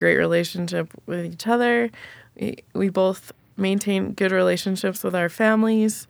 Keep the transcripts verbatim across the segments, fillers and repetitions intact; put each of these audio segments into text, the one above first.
great relationship with each other. We, we both maintain good relationships with our families.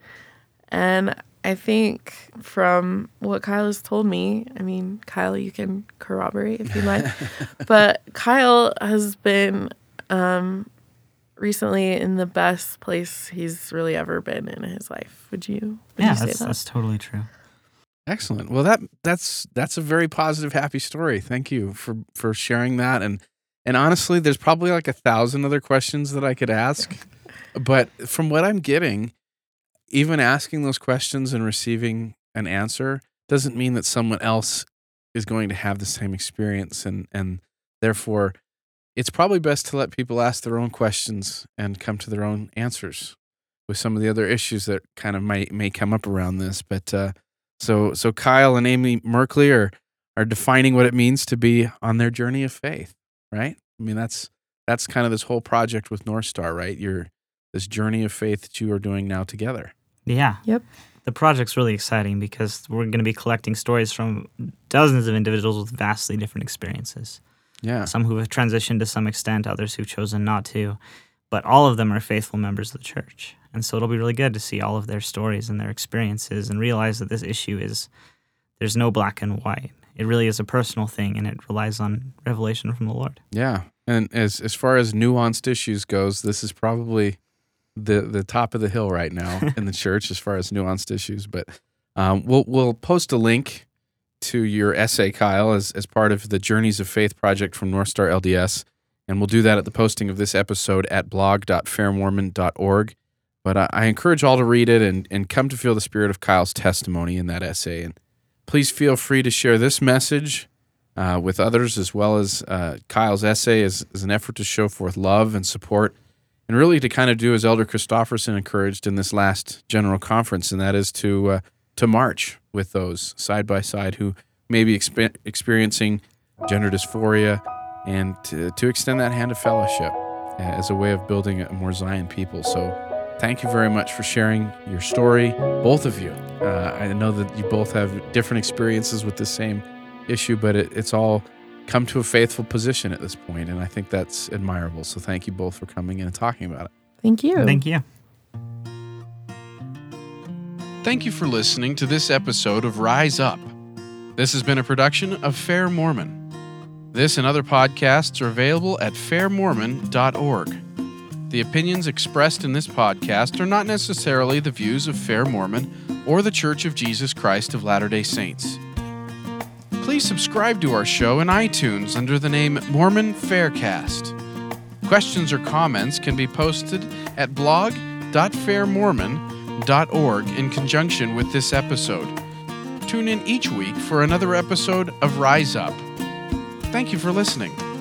And I think from what Kyle has told me, I mean, Kyle, you can corroborate if you'd like, but Kyle has been um, recently in the best place he's really ever been in his life. Would you, would yeah, you say that's, that? that's totally true. Excellent. Well, that that's that's a very positive, happy story. Thank you for, for sharing that. And and honestly, there's probably like a thousand other questions that I could ask, but from what I'm getting, even asking those questions and receiving an answer doesn't mean that someone else is going to have the same experience, and and therefore, it's probably best to let people ask their own questions and come to their own answers with some of the other issues that kind of might may come up around this, but. Uh, So so Kyle and Amy Merkley are are defining what it means to be on their journey of faith, right? I mean, that's that's kind of this whole project with North Star, right? You're this journey of faith that you are doing now together. Yeah. Yep. The project's really exciting because we're going to be collecting stories from dozens of individuals with vastly different experiences. Yeah. Some who have transitioned to some extent, others who've chosen not to, but all of them are faithful members of the church. And so it'll be really good to see all of their stories and their experiences and realize that this issue is, there's no black and white. It really is a personal thing, and it relies on revelation from the Lord. Yeah. And as as far as nuanced issues goes, this is probably the the top of the hill right now in the church as far as nuanced issues. But um, we'll we'll post a link to your essay, Kyle, as, as part of the Journeys of Faith project from North Star L D S. And we'll do that at the posting of this episode at blog dot fair mormon dot org. But I, I encourage all to read it and, and come to feel the spirit of Kyle's testimony in that essay. And please feel free to share this message uh, with others, as well as uh, Kyle's essay as, as an effort to show forth love and support, and really to kind of do as Elder Christofferson encouraged in this last general conference, and that is to uh, to march with those side by side who may be expe- experiencing gender dysphoria, and to, to extend that hand of fellowship as a way of building a more Zion people. So thank you very much for sharing your story, both of you. Uh, I know that you both have different experiences with the same issue, but it, it's all come to a faithful position at this point, and I think that's admirable. So thank you both for coming in and talking about it. Thank you. Thank you. Thank you for listening to this episode of Rise Up. This has been a production of Fair Mormon. This and other podcasts are available at fair mormon dot org. The opinions expressed in this podcast are not necessarily the views of Fair Mormon or the Church of Jesus Christ of Latter-day Saints. Please subscribe to our show in iTunes under the name Mormon Faircast. Questions or comments can be posted at blog dot fair mormon dot org in conjunction with this episode. Tune in each week for another episode of Rise Up. Thank you for listening.